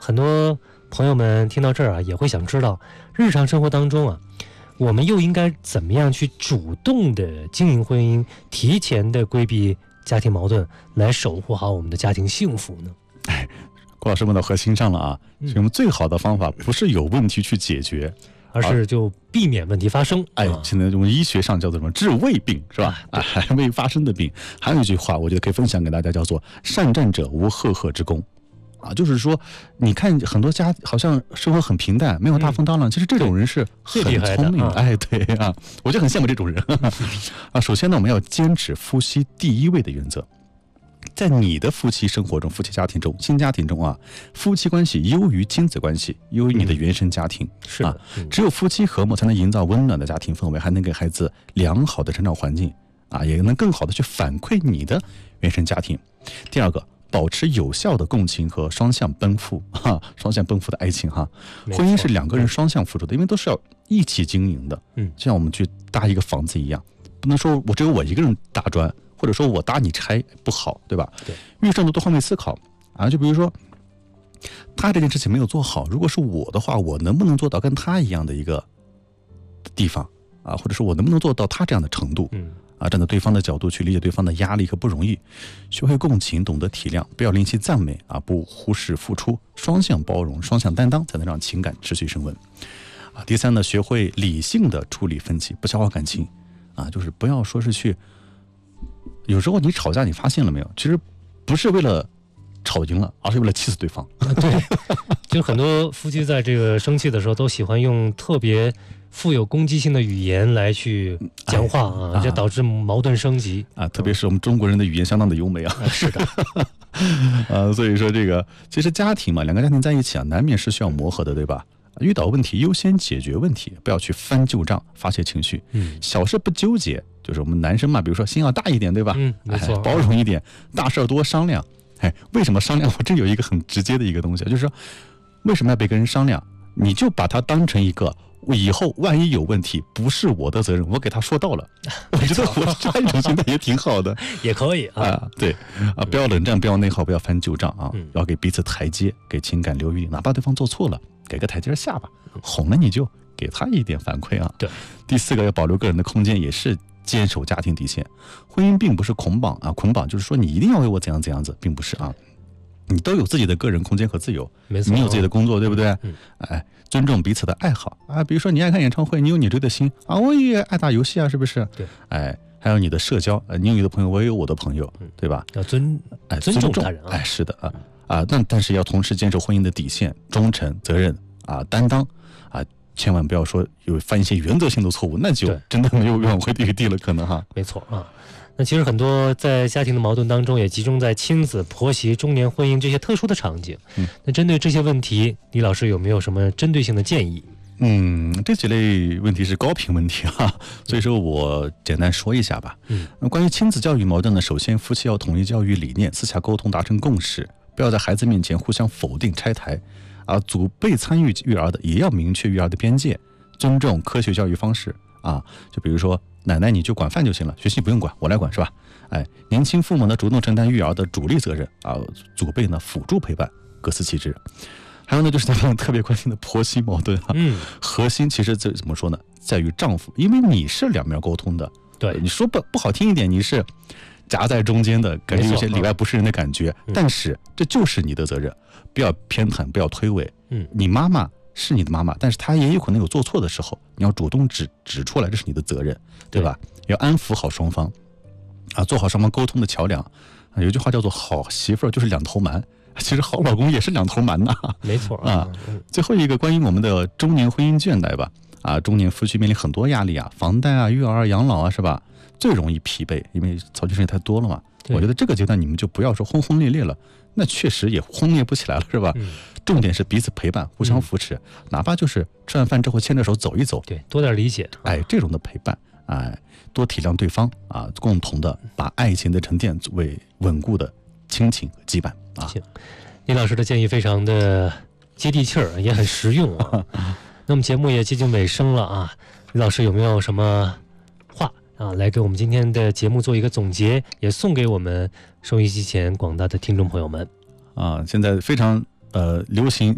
很多朋友们听到这儿啊，也会想知道，日常生活当中啊，我们又应该怎么样去主动的经营婚姻，提前的规避家庭矛盾，来守护好我们的家庭幸福呢？ 郭老师问到核心上了啊，所以我们最好的方法不是有问题去解决， 而是就避免问题发生。 现在我们医学上叫做什么治未病是吧？还未发生的病。还有一句话，我觉得可以分享给大家，叫做善战者无赫赫之功。就是说，你看很多家好像生活很平淡，没有大风大浪，其实这种人是很聪明的。对啊，我就很羡慕这种人首先呢，我们要坚持夫妻第一位的原则。在你的夫妻生活中、夫妻家庭中、新家庭中啊，夫妻关系优于亲子关系，优于你的原生家庭。 是的， 只有夫妻和睦，才能营造温暖的家庭氛围，还能给孩子良好的成长环境也能更好的去反馈你的原生家庭。第二个，保持有效的共情和双向奔赴双向奔赴的爱情婚姻是两个人双向付出的，因为都是要一起经营的。就像我们去搭一个房子一样，不能说我只有我一个人搭砖，或者说我搭你拆不好，对吧？ 对， 遇上的多换位思考就比如说他这件事情没有做好，如果是我的话，我能不能做到跟他一样的一个地方或者说我能不能做到他这样的程度？站在对方的角度去理解对方的压力和不容易，学会共情，懂得体谅，不要吝惜赞美不忽视付出，双向包容，双向担当，才能让情感持续升温第三呢，学会理性的处理分歧，不消耗感情就是不要说是去，有时候你吵架，你发现了没有？其实不是为了吵赢了，而是为了气死对方。 对，就很多夫妻在这个生气的时候，都喜欢用特别富有攻击性的语言来去讲话这导致矛盾升级特别是我们中国人的语言相当的优美是的所以说这个其实家庭嘛，两个家庭在一起难免是需要磨合的，对吧？遇到问题优先解决问题，不要去翻旧账发泄情绪小事不纠结，就是我们男生嘛，比如说心要大一点，对吧？ 没错包容一点，大事多商量。为什么商量？我这有一个很直接的一个东西，就是说为什么要别跟人商量？你就把它当成一个以后万一有问题不是我的责任，我给他说到了我觉得我这样一种心态也挺好的也可以对不要冷战，不要内耗，不要翻旧账要给彼此台阶，给情感留余地，哪怕对方做错了给个台阶下吧，哄了你就给他一点反馈对， 第四个，要保留个人的空间，也是坚守家庭底线。婚姻并不是捆绑捆绑就是说你一定要为我怎样怎样子，并不是你都有自己的个人空间和自由， 没错， 你有自己的工作，对不对？尊重彼此的爱好比如说你爱看演唱会，你有你追的心我也爱打游戏是不是？ 对， 还有你的社交你有你的朋友，我也有我的朋友，对吧？ 要尊重他人是的但是要同时坚守婚姻的底线，忠诚、责任担当千万不要说有犯一些原则性的错误，那就真的没有往回余地了，可能没错那其实很多在家庭的矛盾当中，也集中在亲子、婆媳、中年婚姻这些特殊的场景。那针对这些问题，李老师有没有什么针对性的建议？ 这几类问题是高频问题所以说我简单说一下吧。那关于亲子教育矛盾呢，首先夫妻要统一教育理念，私下沟通，达成共识，不要在孩子面前互相否定拆台祖辈参与育儿的也要明确育儿的边界，尊重科学教育方式就比如说奶奶你就管饭就行了，学习不用管，我来管，是吧？年轻父母呢主动承担育儿的主力责任祖辈呢辅助陪伴，各司其职。还有呢，就是咱们特别关心的婆媳矛盾核心其实怎么说呢，在于丈夫，因为你是两面沟通的。 对， 你说不好听一点，你是夹在中间的，感觉有些里外不是人的感觉，但是这就是你的责任，不要偏袒，不要推诿。你妈妈是你的妈妈，但是她也有可能有做错的时候，你要主动指出来，这是你的责任，对吧？要安抚好双方做好双方沟通的桥梁。有句话叫做好媳妇儿就是两头瞒，其实好老公也是两头瞒没错最后一个关于我们的中年婚姻倦怠吧中年夫妻面临很多压力房贷育儿养老是吧？最容易疲惫，因为操心事情太多了嘛。我觉得这个阶段你们就不要说轰轰烈烈了，那确实也轰烈不起来了，是吧？重点是彼此陪伴，互相扶持，哪怕就是吃完饭之后牵着手走一走， 对，多点理解这种的陪伴多体谅对方共同的把爱情的沉淀作为稳固的亲情和羁绊行，李老师的建议非常的接地气儿，也很实用那么节目也接近尾声了李老师有没有什么话来给我们今天的节目做一个总结，也送给我们收音机前广大的听众朋友们现在非常流行